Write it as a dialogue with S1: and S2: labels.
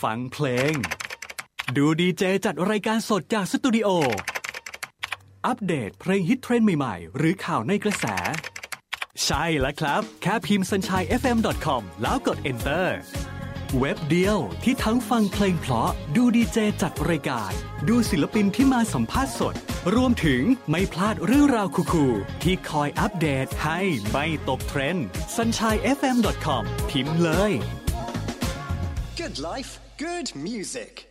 S1: ฟังเพลงดูดีเจจัดรายการสดจากสตูดิโออัปเดตเพลงฮิตเทรนด์ใหม่ๆหรือข่าวในกระแสใช่แล้วครับแค่พิมพ์ sunshinefm.com แล้วกด enter เว็บเดียวที่ทั้งฟังเพลงเพราะดูดีเจจัดรายการดูศิลปินที่มาสัมภาษณ์สดรวมถึงไม่พลาดเรื่องราวคูลๆที่คอยอัปเดตให้ไม่ตกเทรนด์ sunshinefm.com พิมพ์เลย
S2: Good life, good music